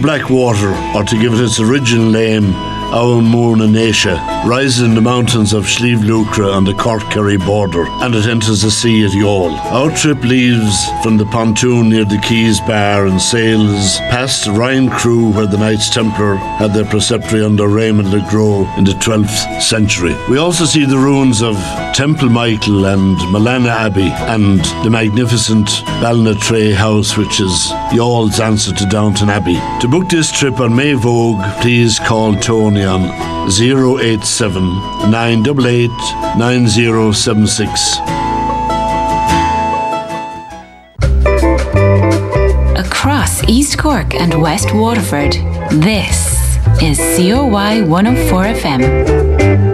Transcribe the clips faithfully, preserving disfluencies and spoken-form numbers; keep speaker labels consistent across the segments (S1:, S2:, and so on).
S1: Blackwater, or to give it its original name, Aumurnanesha, rises in the mountains of Slieve Lucra on the Cork-Kerry border, and it enters the sea at Youghal. Our trip leaves from the pontoon near the Keys Bar and sails past Ryan Crew, where the Knights Templar had their preceptory under Raymond le Gros in the twelfth century. We also see the ruins of Temple Michael and Malana Abbey, and the magnificent Ballinatray House, which is Youghall's answer to Downton Abbey. To book this trip on May Vogue, please call Tony on zero eight seven, nine eight eight, nine zero seven six.
S2: Across East Cork and West Waterford, this is C O Y one oh four F M.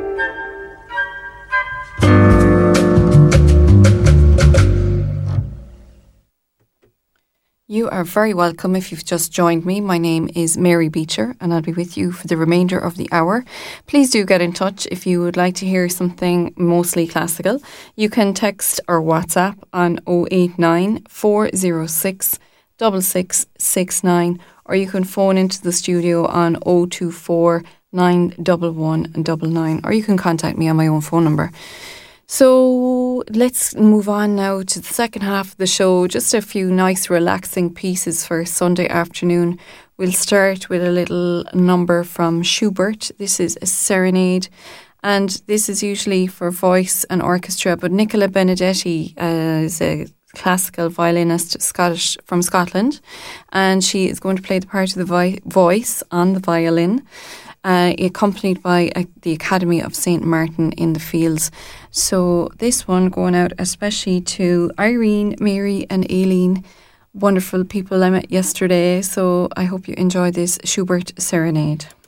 S3: You are very welcome if you've just joined me. My name is Mary Beecher and I'll be with you for the remainder of the hour. Please do get in touch if you would like to hear something mostly classical. You can text or WhatsApp on oh eight nine, four oh six, six six six nine, or you can phone into the studio on oh two four, nine one one, nine nine, or you can contact me on my own phone number. So let's move on now to the second half of the show. Just a few nice relaxing pieces for Sunday afternoon. We'll start with a little number from Schubert. This is a serenade, and this is usually for voice and orchestra, but Nicola Benedetti uh, is a classical violinist Scottish from Scotland, and she is going to play the part of the vi- voice on the violin, uh, accompanied by uh, the Academy of Saint Martin in the Fields. So this one going out especially to Irene, Mary and Aileen, wonderful people I met yesterday. So I hope you enjoy this Schubert Serenade.